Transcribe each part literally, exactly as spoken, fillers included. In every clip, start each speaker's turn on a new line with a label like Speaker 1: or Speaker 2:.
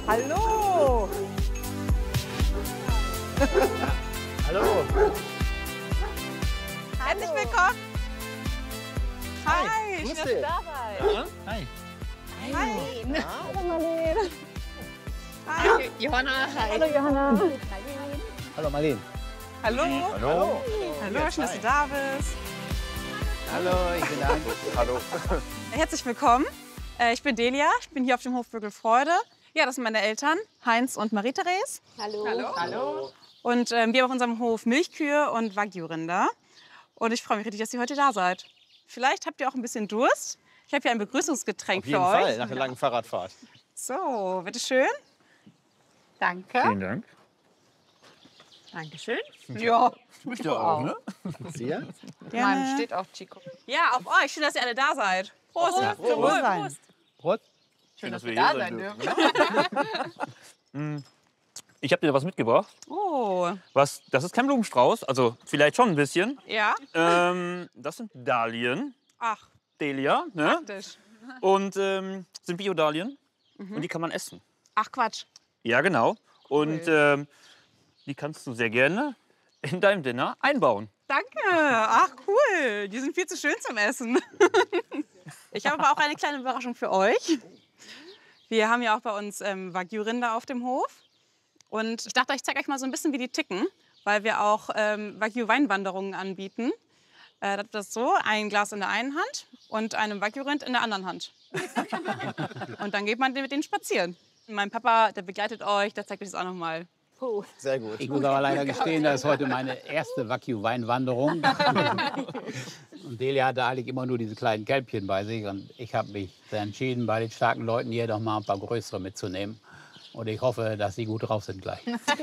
Speaker 1: Hallo.
Speaker 2: Hallo.
Speaker 1: Herzlich willkommen. Hi,
Speaker 2: Hi.
Speaker 1: schön, dass
Speaker 2: Grüß
Speaker 1: du
Speaker 2: dich.
Speaker 1: da seid.
Speaker 2: Ja? Hi.
Speaker 1: Hi.
Speaker 3: Hallo Marlene.
Speaker 1: Hi.
Speaker 3: Johanna. Hi.
Speaker 1: Hallo Johanna.
Speaker 2: Hallo Marlene.
Speaker 1: Hallo.
Speaker 2: Hallo.
Speaker 1: Hallo, schön, dass du da bist.
Speaker 2: Hallo, ich bin Hans. Hallo.
Speaker 1: Herzlich willkommen. Äh, Ich bin Delia, ich bin hier auf dem Hof Bögelfreude. Ja, das sind meine Eltern, Heinz und Marie-Therese.
Speaker 3: Hallo.
Speaker 1: Hallo. Und ähm, wir haben auf unserem Hof Milchkühe und Wagyu-Rinder. Und ich freue mich richtig, dass ihr heute da seid. Vielleicht habt ihr auch ein bisschen Durst. Ich habe hier ein Begrüßungsgetränk
Speaker 2: Auf jeden
Speaker 1: für
Speaker 2: Fall,
Speaker 1: euch.
Speaker 2: nach der langen Fahrradfahrt.
Speaker 1: So, bitteschön.
Speaker 3: Danke.
Speaker 2: Vielen Dank.
Speaker 3: Dankeschön.
Speaker 1: Ja,
Speaker 2: Schmeckt ja auch, ne? Sehr.
Speaker 3: Meinem
Speaker 1: gerne.
Speaker 3: steht auch Chico.
Speaker 1: Ja, auf euch. Schön, dass ihr alle da seid. Prost.
Speaker 3: Prost.
Speaker 1: Zum Wohl. Prost.
Speaker 2: Prost.
Speaker 3: Schön, dass
Speaker 2: wir
Speaker 3: wir da
Speaker 2: hier
Speaker 3: sein
Speaker 2: sein
Speaker 3: dürfen.
Speaker 4: Ich habe dir was mitgebracht.
Speaker 1: Oh,
Speaker 4: Was, das ist kein Blumenstrauß, also vielleicht schon ein bisschen.
Speaker 1: ja.
Speaker 4: Ähm, das sind Dahlien,
Speaker 1: Ach,
Speaker 4: Delia, ne?
Speaker 1: praktisch.
Speaker 4: Und ähm, sind Biodahlien und die kann man essen.
Speaker 1: Ach, Quatsch.
Speaker 4: Ja, genau. Und ähm, die kannst du sehr gerne in deinem Dinner einbauen.
Speaker 1: Danke. Ach, cool. Die sind viel zu schön zum Essen. Ich habe aber auch eine kleine Überraschung für euch. Wir haben ja auch bei uns ähm, Wagyu-Rinder auf dem Hof. Und ich dachte, ich zeige euch mal so ein bisschen, wie die ticken, weil wir auch ähm, Wagyu-Weinwanderungen anbieten. Äh, das ist so, ein Glas in der einen Hand und einem Wagyu-Rind in der anderen Hand. Und dann geht man mit denen spazieren. Mein Papa, der begleitet euch, der zeigt euch das auch noch mal.
Speaker 2: Sehr gut.
Speaker 5: Ich muss aber leider gestehen, das ist heute meine erste Wagyu-Weinwanderung. Und Delia hatte eigentlich immer nur diese kleinen Kälbchen bei sich. Und ich habe mich entschieden, bei den starken Leuten hier noch mal ein paar größere mitzunehmen. Und ich hoffe, dass sie gut drauf sind gleich.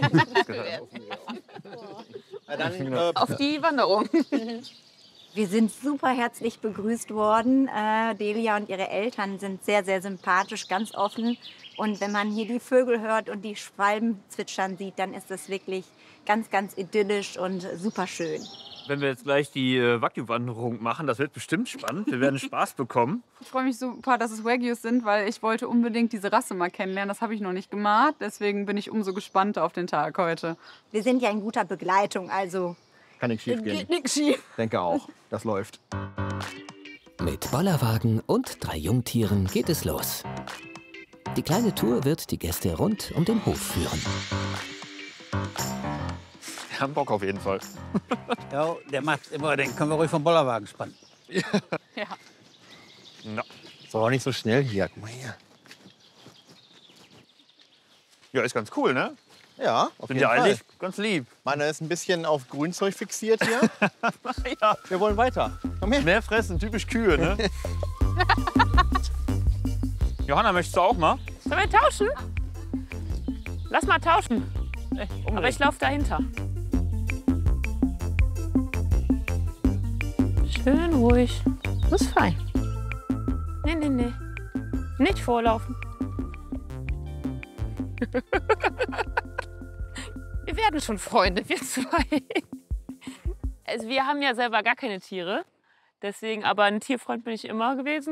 Speaker 2: Na dann, äh,
Speaker 3: Auf die Wanderung.
Speaker 6: Wir sind super herzlich begrüßt worden. Äh, Delia und ihre Eltern sind sehr, sehr sympathisch, ganz offen. Und wenn man hier die Vögel hört und die Schwalben zwitschern sieht, dann ist das wirklich ganz, ganz idyllisch und super schön.
Speaker 4: Wenn wir jetzt gleich die äh, Wagyu-Wanderung machen, das wird bestimmt spannend. Wir werden Spaß bekommen.
Speaker 7: Ich freue mich super, dass es Wagyus sind, weil ich wollte unbedingt diese Rasse mal kennenlernen. Das habe ich noch nicht gemacht. Deswegen bin ich umso gespannter auf den Tag heute.
Speaker 6: Wir sind ja in guter Begleitung, also
Speaker 2: kann nichts schief gehen.
Speaker 6: geht nichts schief.
Speaker 2: Denke auch. Das läuft.
Speaker 8: Mit Bollerwagen und drei Jungtieren geht es los. Die kleine Tour wird die Gäste rund um den Hof führen.
Speaker 4: Wir haben Bock auf jeden Fall.
Speaker 5: Ja, der macht immer, den können wir ruhig vom Bollerwagen spannen.
Speaker 1: Ja.
Speaker 4: Ja.
Speaker 2: Ist aber auch nicht so schnell hier. Guck mal hier.
Speaker 4: Ja, ist ganz cool, ne?
Speaker 2: Ja, auf
Speaker 4: Sind
Speaker 2: jeden
Speaker 4: ja
Speaker 2: Fall.
Speaker 4: eigentlich ganz lieb.
Speaker 2: Meiner ist ein bisschen auf Grünzeug fixiert hier.
Speaker 4: Ja.
Speaker 2: Wir wollen weiter. Komm her.
Speaker 4: Mehr fressen, typisch Kühe, ne? Johanna, möchtest du auch mal?
Speaker 3: Sollen wir tauschen? Lass mal tauschen.
Speaker 4: Unbedingt.
Speaker 3: Aber ich laufe dahinter. Schön ruhig. Das ist fein. Nee, nee, nee. Nicht vorlaufen. Wir werden schon Freunde, wir zwei. Also wir haben ja selber gar keine Tiere. Deswegen, aber ein Tierfreund bin ich immer gewesen.